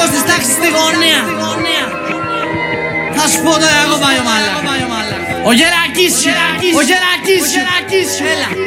τεχνικός της τάξης στη γωνία. Θα σου πω τώρα εγώ πάει ο μάλακας. Ο Γερακής, έλα.